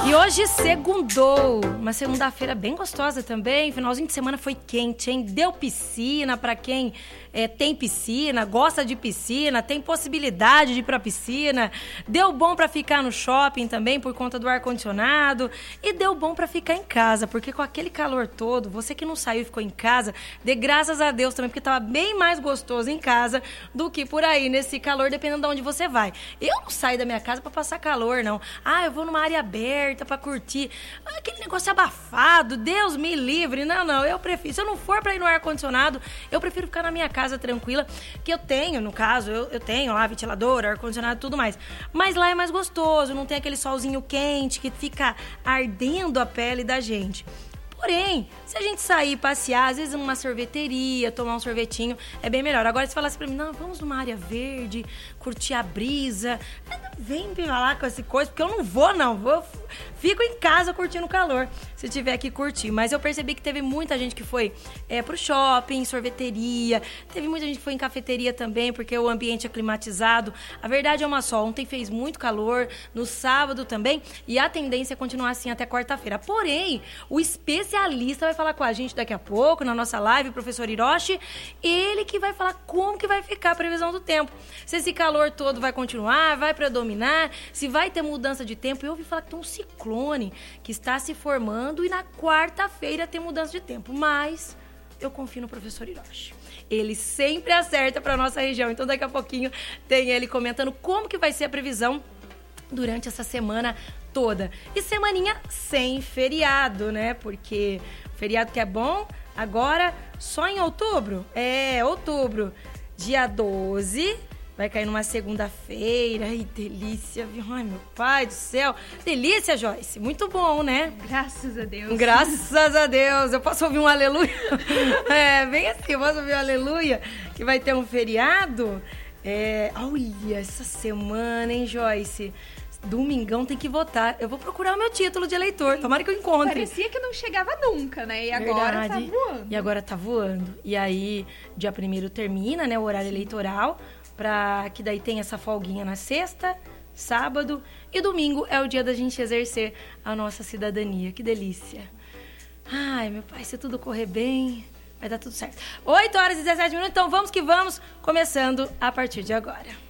E hoje segundou, uma segunda-feira bem gostosa também, finalzinho de semana foi quente, hein? Deu piscina pra quem tem piscina, gosta de piscina, tem possibilidade de ir pra piscina, deu bom pra ficar no shopping também por conta do ar-condicionado e deu bom pra ficar em casa, porque com aquele calor todo, você que não saiu e ficou em casa, dê graças a Deus também, porque tava bem mais gostoso em casa do que por aí, nesse calor, dependendo de onde você vai. Eu não saio da minha casa pra passar calor, não. Ah, eu vou numa área aberta pra curtir. Aquele negócio abafado, Deus me livre. Não, eu prefiro. Se eu não for pra ir no ar-condicionado, eu prefiro ficar na minha casa tranquila, que eu tenho, no caso, eu tenho lá ventilador, ar-condicionado e tudo mais. Mas lá é mais gostoso, não tem aquele solzinho quente que fica ardendo a pele da gente. Porém, se a gente sair, passear, às vezes numa sorveteria, tomar um sorvetinho, é bem melhor. Agora, se falasse pra mim, não, vamos numa área verde, curtir a brisa, vem me falar com essa coisa, porque eu não vou, não. Fico em casa curtindo o calor, se tiver que curtir. Mas eu percebi que teve muita gente que foi pro shopping, sorveteria, teve muita gente que foi em cafeteria também, porque o ambiente é climatizado. A verdade é uma só, ontem fez muito calor, no sábado também, e a tendência é continuar assim até quarta-feira. Porém, o especialista vai falar com a gente daqui a pouco, na nossa live, o professor Hiroshi, ele que vai falar como que vai ficar a previsão do tempo. Se esse calor todo vai continuar, vai predominar, se vai ter mudança de tempo. Eu ouvi falar que tem um ciclone que está se formando e na quarta-feira tem mudança de tempo, mas eu confio no professor Hiroshi. Ele sempre acerta para nossa região, então daqui a pouquinho tem ele comentando como que vai ser a previsão durante essa semana toda. E semaninha sem feriado, né? Porque feriado que é bom, agora só em outubro. Outubro, dia 12, vai cair numa segunda-feira. Ai, delícia, viu? Ai, meu pai do céu. Delícia, Joyce. Muito bom, né? Graças a Deus. Graças a Deus. Eu posso ouvir um aleluia? Bem assim, eu posso ouvir um aleluia, que vai ter um feriado. Olha, essa semana, hein, Joyce? Domingão tem que votar. Eu vou procurar o meu título de eleitor. Tomara que eu encontre. Parecia que não chegava nunca, né? E agora tá voando. E agora tá voando. E aí, dia 1º termina, né, o horário eleitoral, pra que daí tem essa folguinha na sexta, sábado e domingo é o dia da gente exercer a nossa cidadania. Que delícia. Ai, meu pai, se tudo correr bem, vai dar tudo certo. 8h17, então vamos que vamos, começando a partir de agora.